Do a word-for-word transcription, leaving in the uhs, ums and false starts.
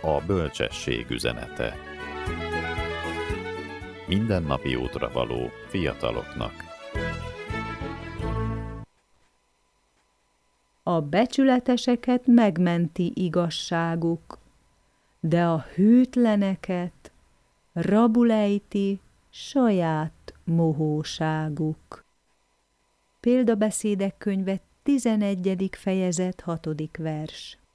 A bölcsesség üzenete. Mindennapi útra való fiataloknak. A becsületeseket megmenti igazságuk, de a hűtleneket rabul ejti saját mohóságuk. Példabeszédek könyve tizenegyedik fejezet hatodik vers.